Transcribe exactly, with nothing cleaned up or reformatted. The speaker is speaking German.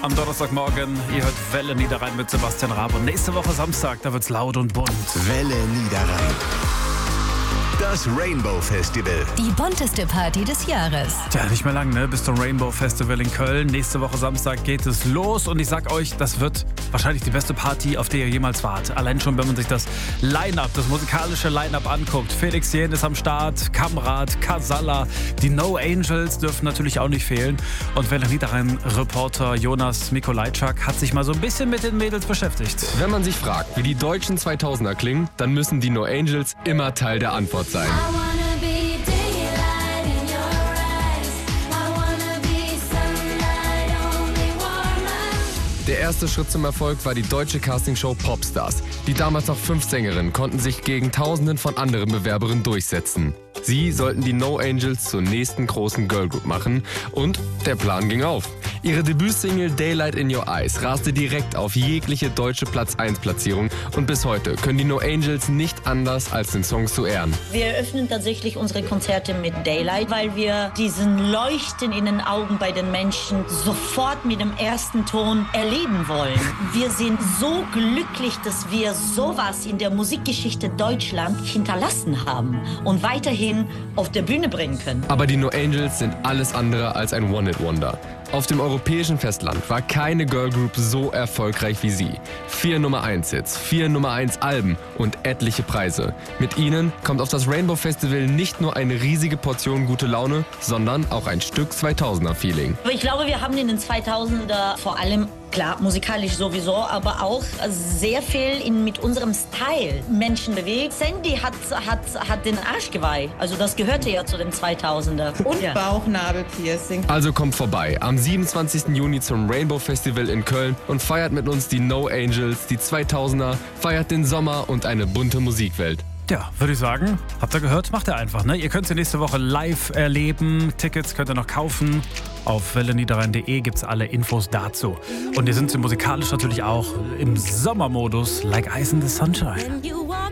am Donnerstagmorgen. Ihr hört Welle Niederrhein mit Sebastian Raab. Und nächste Woche Samstag, da wird's laut und bunt. Welle Niederrhein. Das Rainbow Festival. Die bunteste Party des Jahres. Tja, nicht mehr lang, ne? Bis zum Rainbow Festival in Köln. Nächste Woche Samstag geht es los. Und ich sag euch, das wird wahrscheinlich die beste Party, auf der ihr jemals wart. Allein schon, wenn man sich das Line-Up, das musikalische Line-Up anguckt. Felix Jähn ist am Start, Kamrat, Casalla, die No Angels dürfen natürlich auch nicht fehlen. Und Welle Niederrhein-Reporter Jonas Mikolajczak hat sich mal so ein bisschen mit den Mädels beschäftigt. Wenn man sich fragt, wie die deutschen zweitausender klingen, dann müssen die No Angels immer Teil der Antwort sein. Der erste Schritt zum Erfolg war die deutsche Castingshow Popstars. Die damals noch fünf Sängerinnen konnten sich gegen Tausenden von anderen Bewerberinnen durchsetzen. Sie sollten die No Angels zur nächsten großen Girlgroup machen und der Plan ging auf. Ihre Debütsingle Daylight in Your Eyes raste direkt auf jegliche deutsche Platz eins Platzierung und bis heute können die No Angels nicht anders, als den Song zu ehren. Wir eröffnen tatsächlich unsere Konzerte mit Daylight, weil wir diesen Leuchten in den Augen bei den Menschen sofort mit dem ersten Ton erleben wollen. Wir sind so glücklich, dass wir sowas in der Musikgeschichte Deutschland hinterlassen haben und weiterhin auf der Bühne bringen können. Aber die No Angels sind alles andere als ein One-Hit-Wonder. Auf dem europäischen Festland war keine Girlgroup so erfolgreich wie sie. Vier Nummer eins Hits, vier Nummer eins Alben und etliche Preise. Mit ihnen kommt auf das Rainbow Festival nicht nur eine riesige Portion gute Laune, sondern auch ein Stück zweitausender-Feeling. Ich glaube, wir haben in den zweitausender vor allem, klar, musikalisch sowieso, aber auch sehr viel in, mit unserem Style Menschen bewegt. Sandy hat, hat, hat den Arschgeweih, also das gehörte ja zu den zweitausender. Und ja. Bauchnabelpiercing. Also kommt vorbei am siebenundzwanzigsten Juni zum Rainbow Festival in Köln und feiert mit uns die No Angels, die zweitausender, feiert den Sommer und eine bunte Musikwelt. Ja, würde ich sagen, habt ihr gehört, macht ihr einfach, ne? Ihr könnt sie nächste Woche live erleben. Tickets könnt ihr noch kaufen. Auf welle niederrhein punkt de gibt's alle Infos dazu. Und ihr sind sie musikalisch natürlich auch im Sommermodus, like Ice in the Sunshine.